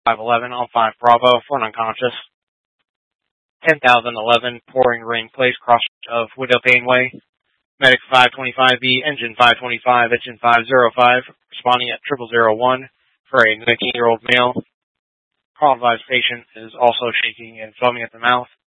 511 on 5 Bravo for an unconscious. 10,011 pouring rain place cross of Widow Payne Way. Medic 525B, engine 525, engine 505, responding at 0001 for a 19-year-old male. Call advised patient is also shaking and foaming at the mouth.